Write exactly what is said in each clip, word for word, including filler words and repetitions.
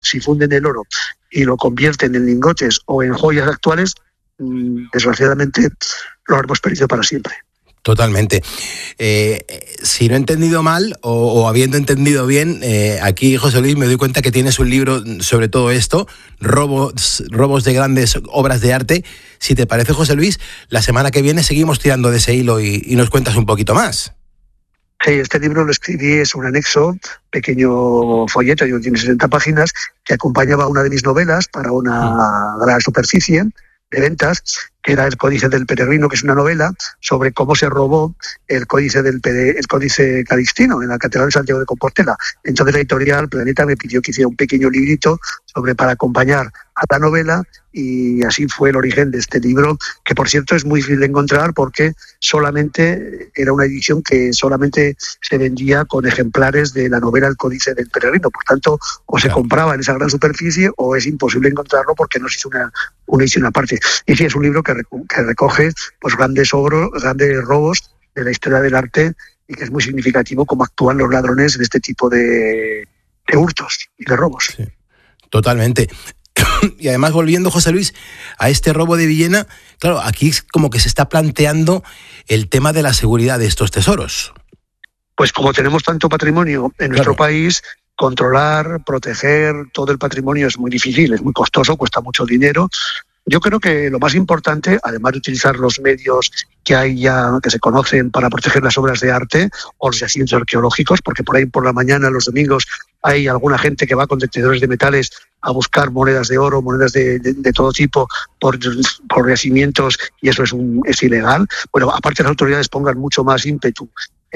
si funden el oro y lo convierten en lingotes o en joyas actuales, desgraciadamente lo habremos perdido para siempre. Totalmente. Eh, si no he entendido mal, o, o habiendo entendido bien, eh, aquí, José Luis, me doy cuenta que tienes un libro sobre todo esto, robos, robos de grandes obras de arte. Si te parece, José Luis, la semana que viene seguimos tirando de ese hilo y, y nos cuentas un poquito más. Sí, este libro lo escribí, es un anexo, pequeño folleto, tiene sesenta páginas, que acompañaba una de mis novelas para una gran superficie de ventas, que era El Códice del Peregrino, que es una novela sobre cómo se robó el Códice del Pere, el Códice Calixtino en la Catedral de Santiago de Compostela. Entonces la editorial Planeta me pidió que hiciera un pequeño librito sobre para acompañar a la novela, y así fue el origen de este libro, que por cierto es muy difícil de encontrar porque solamente era una edición que solamente se vendía con ejemplares de la novela El Códice del Peregrino. Por tanto, o se compraba en esa gran superficie o es imposible encontrarlo porque no se hizo una, una edición aparte. Y sí, es un libro que, que recoge pues grandes, ogros, grandes robos de la historia del arte, y que es muy significativo cómo actúan los ladrones de este tipo de, de hurtos y de robos. Sí, totalmente. Y además, volviendo, José Luis, a este robo de Villena, claro, aquí es como que se está planteando el tema de la seguridad de estos tesoros. Pues como tenemos tanto patrimonio en nuestro Claro. país, controlar, proteger todo el patrimonio es muy difícil, es muy costoso, cuesta mucho dinero. Yo creo que lo más importante, además de utilizar los medios que hay ya, que se conocen para proteger las obras de arte o los yacimientos arqueológicos, porque por ahí por la mañana, los domingos, hay alguna gente que va con detectores de metales a buscar monedas de oro, monedas de, de, de todo tipo por, por yacimientos, y eso es, un, es ilegal. Bueno, aparte las autoridades pongan mucho más ímpetu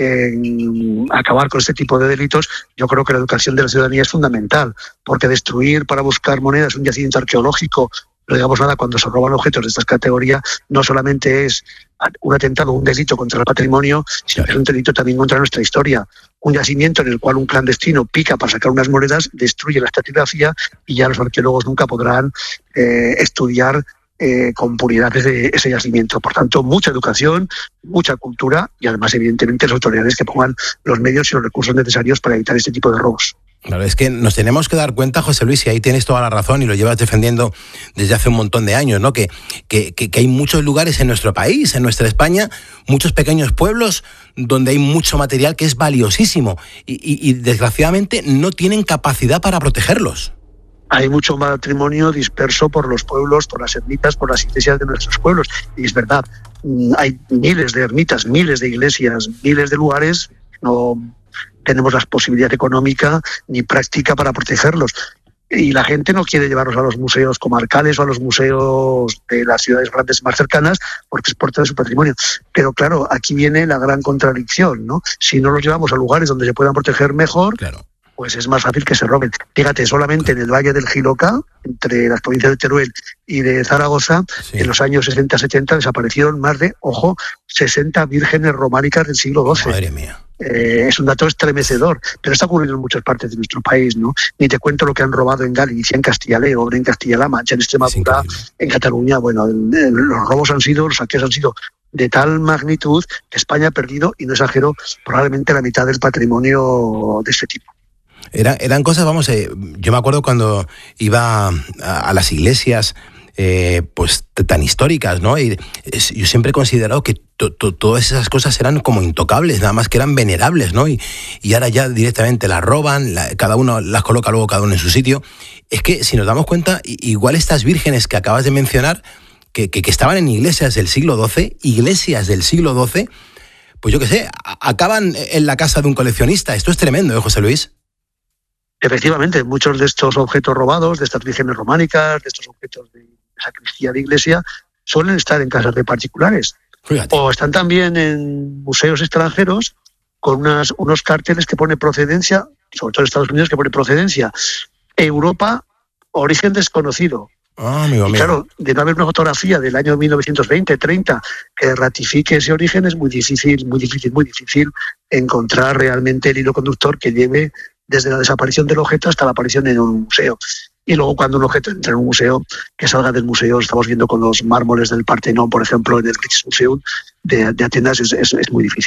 en acabar con este tipo de delitos, yo creo que la educación de la ciudadanía es fundamental, porque destruir para buscar monedas un yacimiento arqueológico, no digamos nada, cuando se roban objetos de esta categoría, no solamente es un atentado, un delito contra el patrimonio, sino que es un delito también contra nuestra historia. Un yacimiento en el cual un clandestino pica para sacar unas monedas, destruye la estratigrafía y ya los arqueólogos nunca podrán eh, estudiar eh, con puridad ese, ese yacimiento. Por tanto, mucha educación, mucha cultura y además, evidentemente, las autoridades que pongan los medios y los recursos necesarios para evitar este tipo de robos. Claro, es que nos tenemos que dar cuenta, José Luis, y ahí tienes toda la razón y lo llevas defendiendo desde hace un montón de años, ¿no? Que, que, que hay muchos lugares en nuestro país, en nuestra España, muchos pequeños pueblos donde hay mucho material que es valiosísimo y, y, y desgraciadamente no tienen capacidad para protegerlos. Hay mucho patrimonio disperso por los pueblos, por las ermitas, por las iglesias de nuestros pueblos. Y es verdad, hay miles de ermitas, miles de iglesias, miles de lugares, no tenemos la posibilidad económica ni práctica para protegerlos. Y la gente no quiere llevarlos a los museos comarcales o a los museos de las ciudades grandes más cercanas porque es parte de su patrimonio. Pero claro, aquí viene la gran contradicción, ¿no? Si no los llevamos a lugares donde se puedan proteger mejor, claro, pues es más fácil que se roben. Fíjate, solamente en el Valle del Jiloca, entre las provincias de Teruel y de Zaragoza, sí, en los años sesenta setenta desaparecieron más de, ojo, sesenta vírgenes románicas del siglo doce. Madre mía. Eh, es un dato estremecedor, pero está ocurriendo en muchas partes de nuestro país, ¿no? Ni te cuento lo que han robado en Galicia, en Castilla y León, en Castilla-La Mancha, en Extremadura, en Cataluña. Bueno, el, el, los robos han sido, los saqueos han sido de tal magnitud que España ha perdido, y no exagero, probablemente la mitad del patrimonio de este tipo. Era, eran cosas, vamos, eh, yo me acuerdo cuando iba a, a las iglesias eh, pues tan históricas, ¿no? Y es, yo siempre he considerado que to, to, todas esas cosas eran como intocables, nada más que eran venerables, ¿no? Y, y ahora ya directamente las roban, la, cada uno las coloca luego cada uno en su sitio. Es que si nos damos cuenta, igual estas vírgenes que acabas de mencionar, que, que, que estaban en iglesias del siglo doce, iglesias del siglo doce, pues yo qué sé, acaban en la casa de un coleccionista. Esto es tremendo, ¿eh, José Luis? Efectivamente, muchos de estos objetos robados, de estas vírgenes románicas, de estos objetos de sacristía de iglesia, suelen estar en casas de particulares. Fíjate. O están también en museos extranjeros con unas, unos carteles que pone procedencia, sobre todo en Estados Unidos, que pone procedencia Europa, origen desconocido. Ah, amigo, y claro, de no haber una fotografía del año mil novecientos veinte, treinta, que ratifique ese origen, es muy difícil, muy difícil, muy difícil encontrar realmente el hilo conductor que lleve desde la desaparición del objeto hasta la aparición en un museo. Y luego, cuando un objeto entra en un museo, que salga del museo, estamos viendo con los mármoles del Partenón, por ejemplo, en el Rijksmuseum de, de Atenas, es, es, es muy difícil.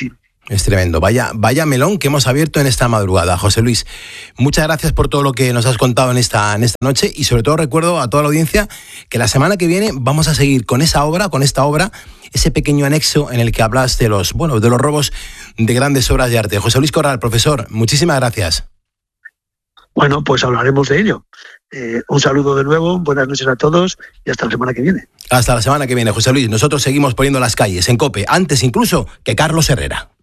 Es tremendo. Vaya, vaya melón que hemos abierto en esta madrugada. José Luis, muchas gracias por todo lo que nos has contado en esta, en esta noche, y sobre todo recuerdo a toda la audiencia que la semana que viene vamos a seguir con esa obra, con esta obra, ese pequeño anexo en el que hablas de los, bueno, de los robos de grandes obras de arte. José Luis Corral, profesor, muchísimas gracias. Bueno, pues hablaremos de ello. Eh, un saludo de nuevo, buenas noches a todos y hasta la semana que viene. Hasta la semana que viene, José Luis. Nosotros seguimos poniendo las calles en COPE, antes incluso que Carlos Herrera.